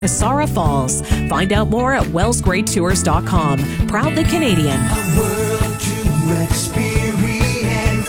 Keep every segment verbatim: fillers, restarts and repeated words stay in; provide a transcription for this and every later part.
Niagara Falls. Find out more at wells grade tours dot com. Proudly Canadian. A world to experience.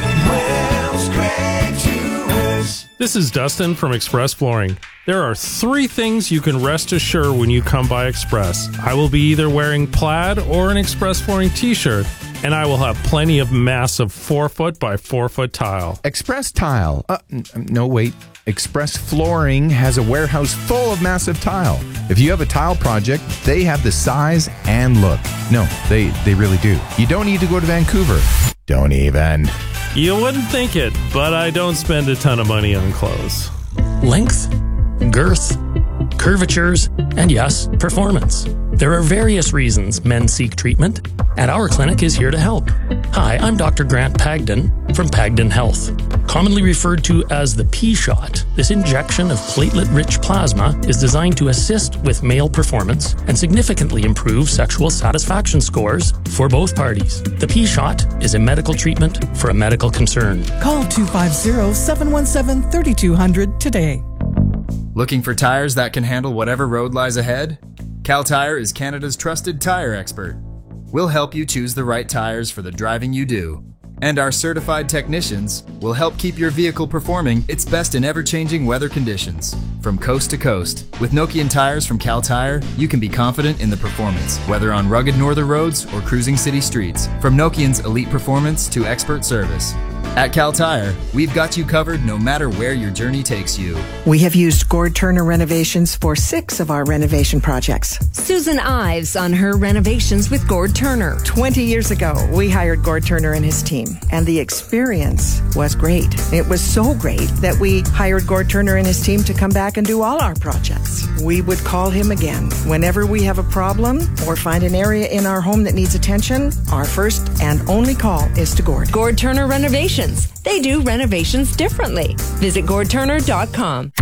Wells Grade Tours. This is Dustin from Express Flooring. There are three things you can rest assured when you come by Express. I will be either wearing plaid or an Express Flooring t-shirt, and I will have plenty of massive four foot by four foot tile. Express Tile. Uh, n- no, wait. Express Flooring has a warehouse full of massive tile. If you have a tile project, they have the size and look. No, they, they really do. You don't need to go to Vancouver. Don't even. You wouldn't think it, but I don't spend a ton of money on clothes. Length, girth, curvatures, and yes, performance. There are various reasons men seek treatment, and our clinic is here to help. Hi, I'm Doctor Grant Pagden from Pagden Health. Commonly referred to as the P-Shot, this injection of platelet-rich plasma is designed to assist with male performance and significantly improve sexual satisfaction scores for both parties. The P-Shot is a medical treatment for a medical concern. Call two five zero, seven one seven, three two zero zero today. Looking for tires that can handle whatever road lies ahead? Cal Tire is Canada's trusted tire expert. We'll help you choose the right tires for the driving you do. And our certified technicians will help keep your vehicle performing its best in ever-changing weather conditions. From coast to coast, with Nokian tires from Cal Tire, you can be confident in the performance, whether on rugged northern roads or cruising city streets. From Nokian's elite performance to expert service. At Cal Tire, we've got you covered no matter where your journey takes you. We have used Gord Turner Renovations for six of our renovation projects. Susan Ives on her renovations with Gord Turner. twenty years ago, we hired Gord Turner and his team, and the experience was great. It was so great that we hired Gord Turner and his team to come back and do all our projects. We would call him again. Whenever we have a problem or find an area in our home that needs attention, our first and only call is to Gord. Gord Turner Renovations. They do renovations differently. Visit gord turner dot com.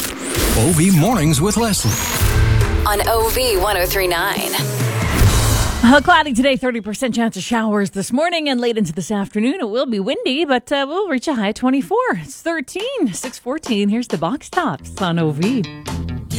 O V Mornings with Leslie. On O V one oh three point nine. Uh, cloudy today, thirty percent chance of showers this morning and late into this afternoon. It will be windy, but uh, we'll reach a high of twenty-four. It's thirteen, six fourteen. Here's the box tops on O V.